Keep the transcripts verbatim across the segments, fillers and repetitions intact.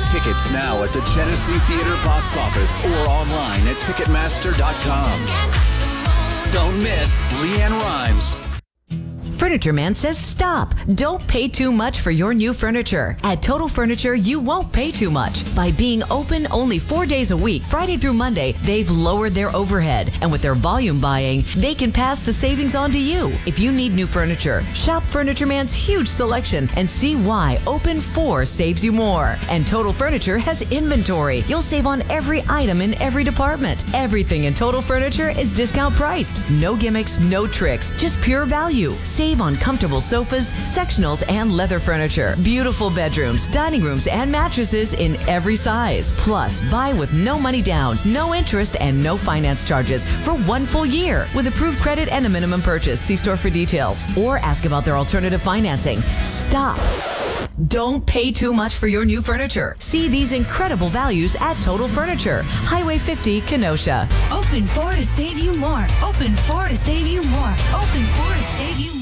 tickets now at the Genesee Theater box office or online at Ticketmaster dot com. Don't miss Leanne Rhymes. Furniture Man says stop. Don't pay too much for your new furniture. At Total Furniture, you won't pay too much. By being open only four days a week, Friday through Monday, they've lowered their overhead. And with their volume buying, they can pass the savings on to you. If you need new furniture, shop Furniture Man's huge selection and see why Open four saves you more. And Total Furniture has inventory. You'll save on every item in every department. Everything in Total Furniture is discount priced. No gimmicks, no tricks, just pure value. Save on comfortable sofas, sectionals, and leather furniture. Beautiful bedrooms, dining rooms, and mattresses in every size. Plus, buy with no money down, no interest, and no finance charges for one full year with approved credit and a minimum purchase. See store for details or ask about their alternative financing. Stop. Don't pay too much for your new furniture. See these incredible values at Total Furniture. Highway fifty, Kenosha. Open four to save you more. Open four to save you more. Open four to save you more.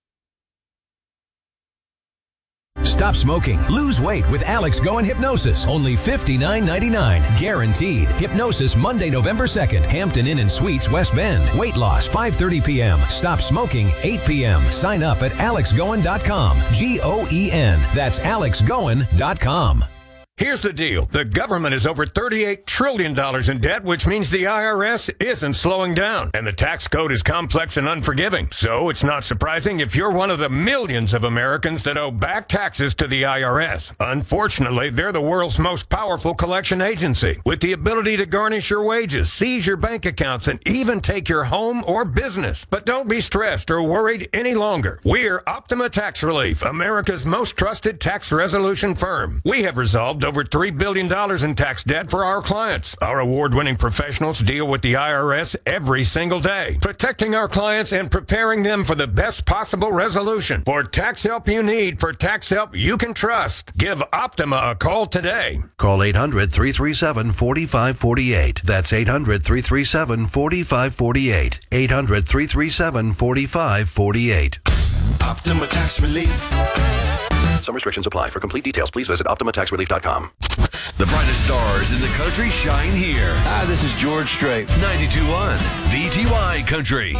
Stop smoking. Lose weight with Alex Goen Hypnosis. Only fifty-nine ninety-nine. Guaranteed. Hypnosis Monday, November second. Hampton Inn and Suites, West Bend. Weight loss five thirty p.m. Stop smoking eight p.m. Sign up at alex goen dot com. G O E N. That's alex goen dot com. Here's the deal. The government is over thirty-eight trillion dollars in debt, which means the I R S isn't slowing down. And the tax code is complex and unforgiving. So it's not surprising if you're one of the millions of Americans that owe back taxes to the I R S. Unfortunately, they're the world's most powerful collection agency, with the ability to garnish your wages, seize your bank accounts, and even take your home or business. But don't be stressed or worried any longer. We're Optima Tax Relief, America's most trusted tax resolution firm. We have resolved over three billion dollars in tax debt for our clients. Our award-winning professionals deal with the I R S every single day, protecting our clients and preparing them for the best possible resolution. For tax help you need, for tax help you can trust, give Optima a call today. Call eight hundred, three three seven, four five four eight. That's eight hundred, three three seven, four five four eight. eight hundred, three three seven, four five four eight. Optima Tax Relief. Some restrictions apply. For complete details, please visit optima tax relief dot com. The brightest stars in the country shine here. Hi, this is George Strait. ninety-two point one V T Y Country.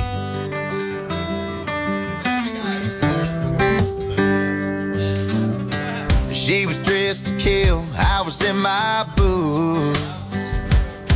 She was dressed to kill. I was in my booth.